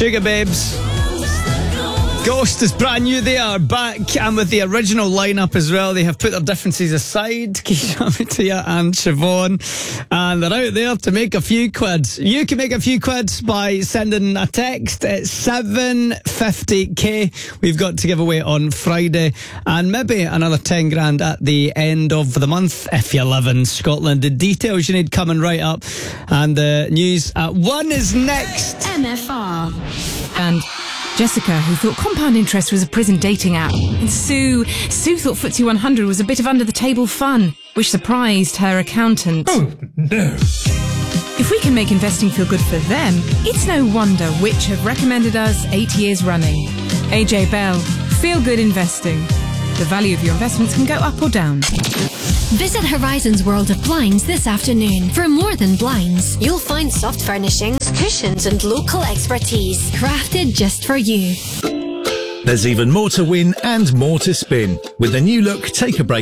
Sugar Babes. Ghost is brand new. They are back, and with the original lineup as well. They have put their differences aside, Keisha Mattia and Siobhan, and they're out there to make a few quids. You can make a few quids by sending a text at 750k. We've got to give away on Friday, and maybe another 10 grand at the end of the month if you live in Scotland. The details you need coming right up, and the news at 1 is next. MFR. And Jessica, who thought compound interest was a prison dating app. And Sue thought FTSE 100 was a bit of under-the-table fun, which surprised her accountant. Oh, no. If we can make investing feel good for them, it's no wonder Which have recommended us 8 years running. AJ Bell, Feel Good Investing. The value of your investments can go up or down. Visit Horizons World of Blinds this afternoon. For more than blinds, you'll find soft furnishings, cushions and local expertise crafted just for you. There's even more to win and more to spin with the new look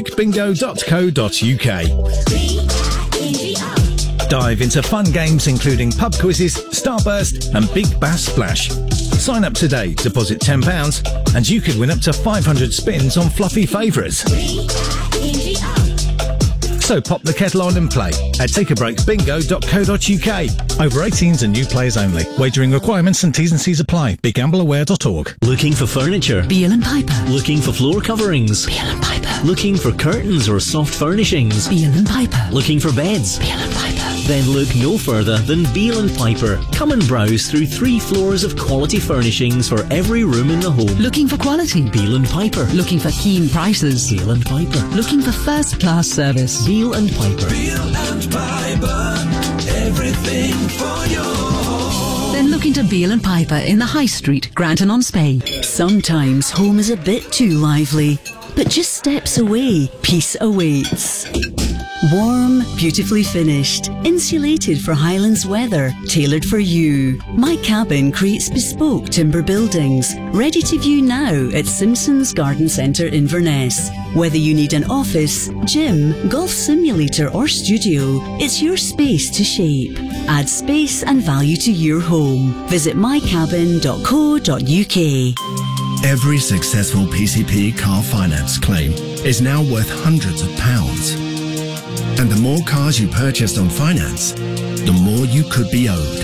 takeabreakbingo.co.uk. Dive into fun games including pub quizzes, Starburst and Big Bass Splash. Sign up today, deposit £10 and you could win up to 500 spins on fluffy favourites. So pop the kettle on and play at takeabreakbingo.co.uk. Over 18s and new players only. Wagering requirements and T's and C's apply. BeGambleAware.org. Looking for furniture? Beale and Piper. Looking for floor coverings? Beale and Piper. Looking for curtains or soft furnishings? Beale and Piper. Looking for beds? Beale and Piper. Then look no further than Beale and Piper. Come and browse through 3 floors of quality furnishings for every room in the home. Looking for quality? Beale and Piper. Looking for keen prices? Beale and Piper. Looking for first-class service? Beale and Piper. Beale and Piper, everything for your home. Then look into Beale and Piper in the High Street, Granton-on-Spey. Sometimes home is a bit too lively, but just steps away, peace awaits. Warm, beautifully finished, insulated for Highlands weather, tailored for you. My Cabin creates bespoke timber buildings, ready to view now at Simpson's Garden Centre Inverness. Whether you need an office, gym, golf simulator or studio, it's your space to shape. Add space and value to your home. Visit mycabin.co.uk. Every successful PCP car finance claim is now worth hundreds of pounds. And the more cars you purchased on finance, the more you could be owed.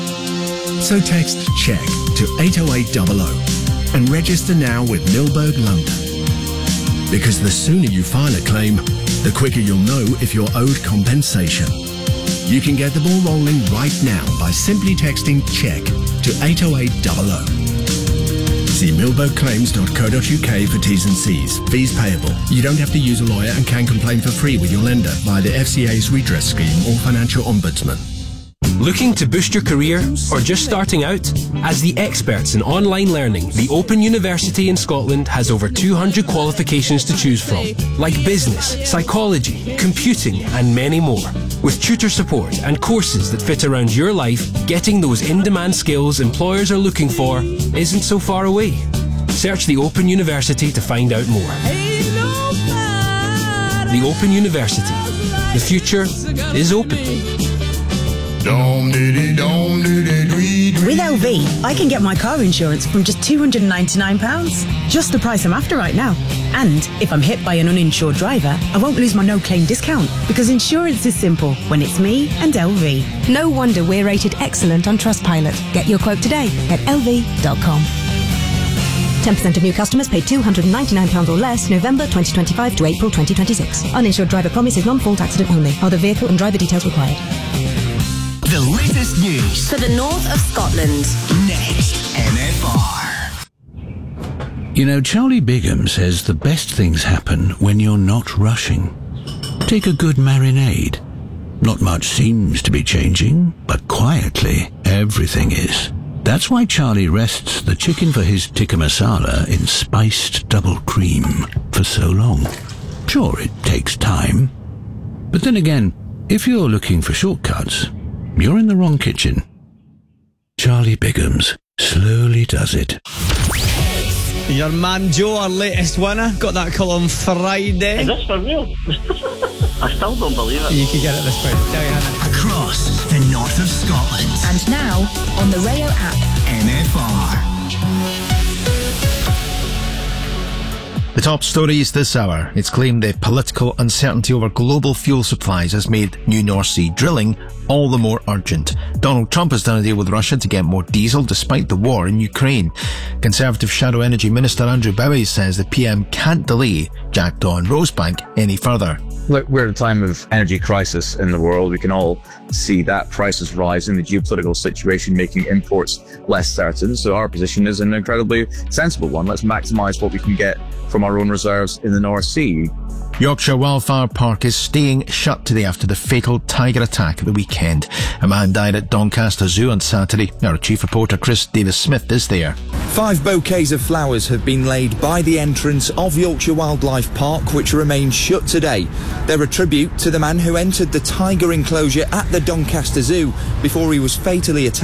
So text CHECK to 80800 and register now with Milberg London. Because the sooner you file a claim, the quicker you'll know if you're owed compensation. You can get the ball rolling right now by simply texting CHECK to 80800. See milbergclaims.co.uk for T's and C's. Fees payable. You don't have to use a lawyer and can complain for free with your lender via the FCA's redress scheme or financial ombudsman. Looking to boost your career or just starting out? As the experts in online learning, the Open University in Scotland has over 200 qualifications to choose from, like business, psychology, computing and many more. With tutor support and courses that fit around your life, getting those in-demand skills employers are looking for isn't so far away. Search the Open University to find out more. The Open University. The future is open. With LV, I can get my car insurance from just £299. Just the price I'm after right now. And if I'm hit by an uninsured driver, I won't lose my no-claim discount because insurance is simple when it's me and LV. No wonder we're rated excellent on Trustpilot. Get your quote today at lv.com. 10% of new customers paid £299 or less November 2025 to April 2026. Uninsured driver promise is non-fault accident only. Other vehicle and driver details required. The latest news for the north of Scotland. Next, MFR. You know, Charlie Bigham says the best things happen when you're not rushing. Take a good marinade. Not much seems to be changing, but quietly, everything is. That's why Charlie rests the chicken for his tikka masala in spiced double cream for so long. Sure, it takes time. But then again, if you're looking for shortcuts, you're in the wrong kitchen. Charlie Bigham's slowly does it. Your man Joe, our latest winner, got that call on Friday. Is this for real? I still don't believe it. You could get it this way. Tell you, Hannah. Across the north of Scotland. And now on the Rayo app. NFR. The top stories this hour. It's claimed the political uncertainty over global fuel supplies has made new North Sea drilling all the more urgent. Donald Trump has done a deal with Russia to get more diesel despite the war in Ukraine. Conservative Shadow Energy Minister Andrew Bowie says the PM can't delay Jackdaw and Rosebank any further. Look, we're at a time of energy crisis in the world. We can all see that prices rising, the geopolitical situation making imports less certain. So our position is an incredibly sensible one. Let's maximise what we can get from our own reserves in the North Sea. Yorkshire Wildfire Park is staying shut today after the fatal tiger attack at the weekend. A man died at Doncaster Zoo on Saturday. Our chief reporter Chris Davis-Smith is there. 5 bouquets of flowers have been laid by the entrance of Yorkshire Wildlife Park, which remains shut today. They're a tribute to the man who entered the tiger enclosure at the Doncaster Zoo before he was fatally attacked